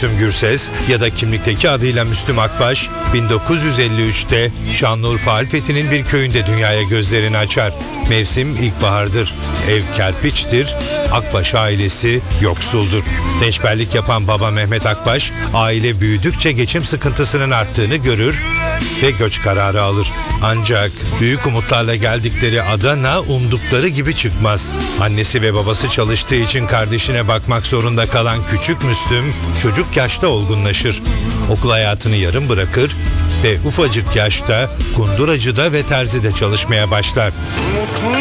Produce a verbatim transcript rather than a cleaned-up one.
Müslüm Gürses ya da kimlikteki adıyla Müslüm Akbaş, bin dokuz yüz elli üçte Şanlıurfa Alfeti'nin bir köyünde dünyaya gözlerini açar. Mevsim ilkbahardır. Ev kerpiçtir. Akbaş ailesi yoksuldur. Reçberlik yapan baba Mehmet Akbaş, aile büyüdükçe geçim sıkıntısının arttığını görür ve göç kararı alır. Ancak büyük umutlarla geldikleri Adana umdukları gibi çıkmaz. Annesi ve babası çalıştığı için kardeşine bakmak zorunda kalan küçük Müslüm çocuk yaşta olgunlaşır. Okul hayatını yarım bırakır ve ufacık yaşta kunduracıda ve terzide çalışmaya başlar.